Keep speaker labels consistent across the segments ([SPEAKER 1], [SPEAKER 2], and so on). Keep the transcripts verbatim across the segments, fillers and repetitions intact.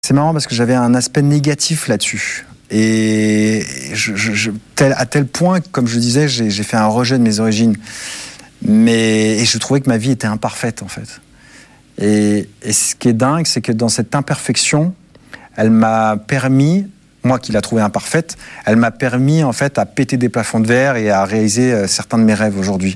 [SPEAKER 1] C'est marrant parce que j'avais un aspect négatif là-dessus. Et je, je, je, tel, à tel point, comme je disais, j'ai, j'ai fait un rejet de mes origines. Mais, et je trouvais que ma vie était imparfaite, en fait. Et, et ce qui est dingue, c'est que dans cette imperfection, elle m'a permis, moi qui la trouvais imparfaite, elle m'a permis, en fait, à péter des plafonds de verre et à réaliser euh, certains de mes rêves aujourd'hui.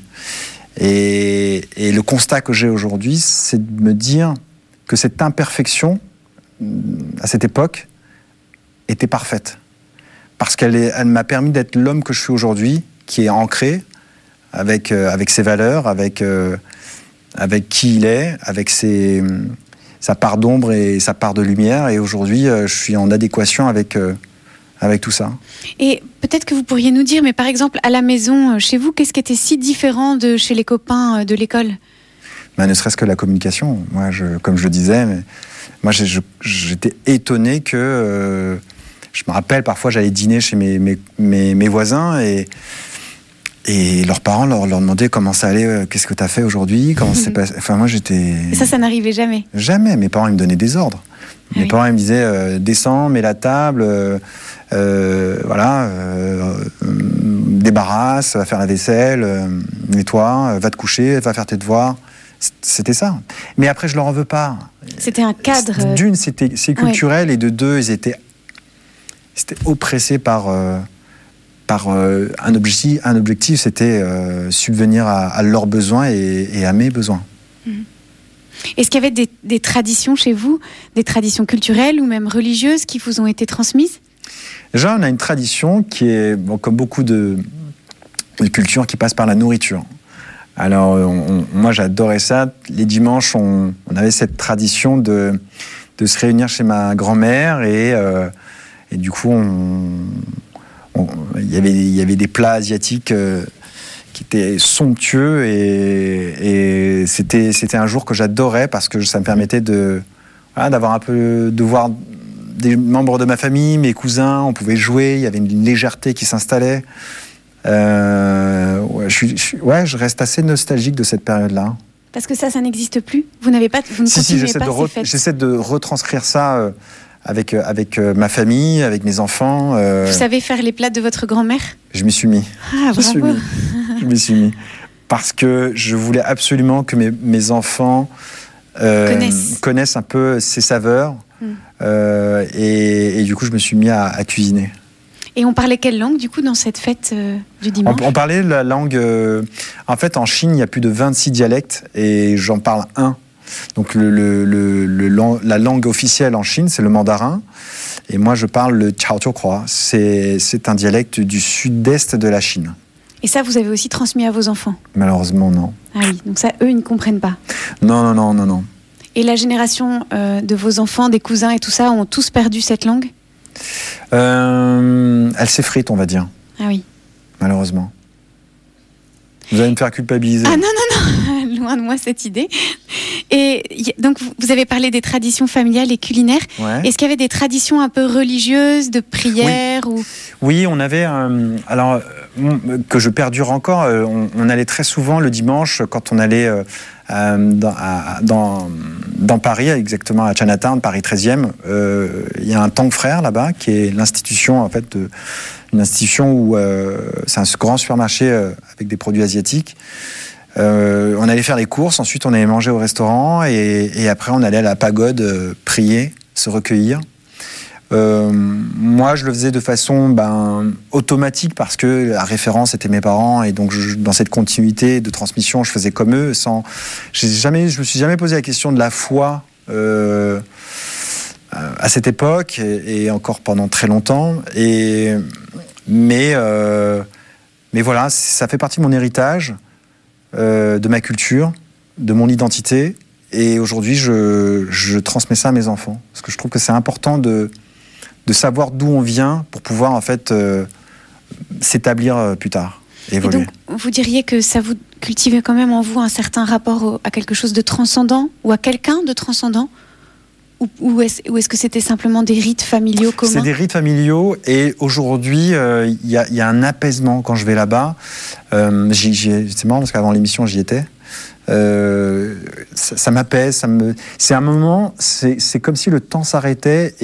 [SPEAKER 1] Et, et le constat que j'ai aujourd'hui, c'est de me dire que cette imperfection, à cette époque, était parfaite. Parce qu'elle est, elle m'a permis d'être l'homme que je suis aujourd'hui, qui est ancré, avec, euh, avec ses valeurs, avec, euh, avec qui il est, avec ses, sa part d'ombre et sa part de lumière. Et aujourd'hui, euh, je suis en adéquation avec, euh, avec tout ça.
[SPEAKER 2] Et peut-être que vous pourriez nous dire, mais par exemple, à la maison, chez vous, qu'est-ce qui était si différent de chez les copains de l'école ?
[SPEAKER 1] Ben, ne serait-ce que la communication. Moi, je, comme je le disais, mais moi, j'ai, je, j'étais étonné que... Euh, je me rappelle, parfois, j'allais dîner chez mes, mes, mes, mes voisins et... Et leurs parents leur, leur demandaient comment ça allait, euh, qu'est-ce que tu as fait aujourd'hui, comment mmh. ça s'est passé. Enfin, moi, j'étais...
[SPEAKER 2] Et ça, ça n'arrivait jamais ?
[SPEAKER 1] Jamais. Mes parents, ils me donnaient des ordres. Ah mes oui. parents, ils me disaient, euh, descends, mets la table, euh, euh, voilà, euh, débarrasse, va faire la vaisselle, euh, nettoie, va te coucher, va faire tes devoirs. C'était ça. Mais après, je leur en veux pas.
[SPEAKER 2] C'était un cadre...
[SPEAKER 1] D'une, c'était, c'est culturel, ouais. Et de deux, ils étaient, ils étaient oppressés par... Euh, par euh, un objectif, un objectif c'était euh, subvenir à, à leurs besoins et, et à mes besoins.
[SPEAKER 2] Mmh. Est-ce qu'il y avait des, des traditions chez vous, des traditions culturelles ou même religieuses qui vous ont été transmises ?
[SPEAKER 1] Déjà, on a une tradition qui est, bon, comme beaucoup de, de cultures, qui passe par la nourriture. Alors, on, on, moi, j'adorais ça. Les dimanches, on, on avait cette tradition de, de se réunir chez ma grand-mère et, euh, et du coup, on... Il y avait, il y avait des plats asiatiques euh, qui étaient somptueux et, et c'était, c'était un jour que j'adorais parce que ça me permettait de, voilà, d'avoir un peu, de voir des membres de ma famille, mes cousins, on pouvait jouer, il y avait une légèreté qui s'installait. Euh, ouais, je, je, ouais, je reste assez nostalgique de cette période-là.
[SPEAKER 2] Parce que ça, ça n'existe plus ? Vous n'avez pas, vous ne
[SPEAKER 1] si,
[SPEAKER 2] continuez
[SPEAKER 1] si, j'essaie
[SPEAKER 2] pas
[SPEAKER 1] de
[SPEAKER 2] ces
[SPEAKER 1] re,
[SPEAKER 2] fêtes ?
[SPEAKER 1] J'essaie de retranscrire ça euh, avec, euh, avec euh, ma famille, avec mes enfants. Euh...
[SPEAKER 2] Vous savez faire les plats de votre grand-mère ?
[SPEAKER 1] Je m'y suis mis.
[SPEAKER 2] Ah,
[SPEAKER 1] je
[SPEAKER 2] bravo.
[SPEAKER 1] Mis. Je m'y suis mis. Parce que je voulais absolument que mes, mes enfants euh, connaissent. connaissent un peu ces saveurs. Mm. Euh, et, et du coup, je me suis mis à, à cuisiner.
[SPEAKER 2] Et on parlait quelle langue, du coup, dans cette fête euh, du dimanche ?
[SPEAKER 1] on, on parlait la langue... Euh, en fait, en Chine, il y a plus de vingt-six dialectes et j'en parle un. Donc, le, le, le, le, la langue officielle en Chine, c'est le mandarin. Et moi, je parle le Chaojiukrua. C'est, c'est un dialecte du sud-est de la Chine.
[SPEAKER 2] Et ça, vous avez aussi transmis à vos enfants ?
[SPEAKER 1] Malheureusement, non.
[SPEAKER 2] Ah oui, donc ça, eux, ils ne comprennent pas ?
[SPEAKER 1] Non, non, non, non, non.
[SPEAKER 2] Et la génération euh, de vos enfants, des cousins et tout ça, ont tous perdu cette langue ?
[SPEAKER 1] euh, Elle s'effrite, on va dire.
[SPEAKER 2] Ah oui.
[SPEAKER 1] Malheureusement. Vous allez me faire culpabiliser.
[SPEAKER 2] Ah non, non, non, loin de moi cette idée. Et donc, vous avez parlé des traditions familiales et culinaires.
[SPEAKER 1] Ouais.
[SPEAKER 2] Est-ce qu'il y avait des traditions un peu religieuses, de prières
[SPEAKER 1] oui.
[SPEAKER 2] ou...
[SPEAKER 1] Oui, on avait... Euh, alors, euh, que je perdure encore, euh, on, on allait très souvent le dimanche, quand on allait euh, euh, dans, à, dans, dans Paris, exactement à Chinatown, Paris treizième, euh, il y a un Tang Frères là-bas, qui est l'institution, en fait, de, une institution où euh, c'est un grand supermarché euh, avec des produits asiatiques. Euh, on allait faire les courses, ensuite on allait manger au restaurant et, et après on allait à la pagode euh, prier, se recueillir. Euh, moi je le faisais de façon ben, automatique parce que la référence était mes parents et donc je, dans cette continuité de transmission je faisais comme eux. Sans, j'ai jamais, je me suis jamais posé la question de la foi euh, à cette époque et, et encore pendant très longtemps. Et, mais, euh, mais voilà, ça fait partie de mon héritage. Euh, de ma culture, de mon identité, et aujourd'hui je, je transmets ça à mes enfants parce que je trouve que c'est important de, de savoir d'où on vient pour pouvoir en fait euh, s'établir euh, plus tard, évoluer.
[SPEAKER 2] Et donc vous diriez que ça vous cultive quand même en vous un certain rapport au, à quelque chose de transcendant ou à quelqu'un de transcendant ou, ou, est-ce, ou est-ce que c'était simplement des rites familiaux communs ?
[SPEAKER 1] C'est des rites familiaux et aujourd'hui il euh, y, y a un apaisement quand je vais là-bas. Euh, j'y, j'y, c'est marrant parce qu'avant l'émission j'y étais. euh, ça, ça m'apaise. Ça me... C'est un moment, c'est, c'est comme si le temps s'arrêtait.